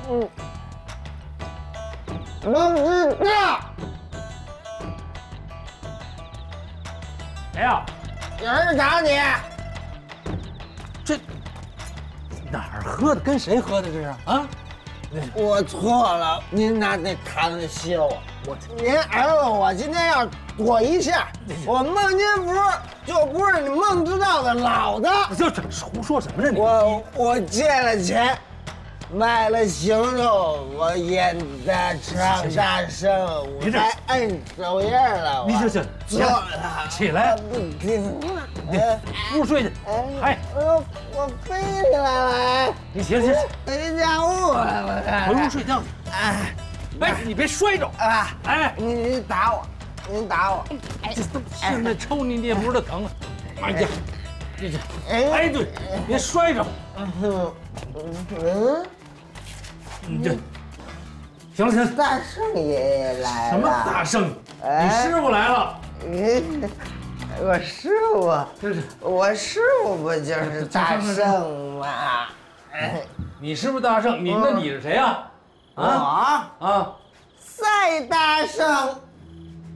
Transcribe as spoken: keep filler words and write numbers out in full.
嗯，我知道。 谁呀？ 有人找你。 这哪儿喝的？跟谁喝的这是啊？ 我错了，您拿那坛子歇我。我您儿子，我今天要躲一下。我梦金福就不是你梦之道的老的。 这这胡说什么呢你？ 我我借了钱，买了行头，我演的唱大声，我还摁手印了。 你行行， 错了， 起来， 不听了。 屋睡去。哎， 我我飞起来了。 你起来起来， 回家屋来了。 回屋睡觉。哎，哎，你别摔着啊！ 哎， 你你打我，您打我。 哎，现在抽你你也不知道疼啊。哎呀，这这，哎对，别摔着。 嗯嗯。 你这，行了行了。 大圣爷爷来了。 什么大圣？你师傅来了。 嗯，我师傅， 这是我师傅不就是大圣吗？ 你师傅大圣，你那你是谁呀？ 啊啊， 赛大圣。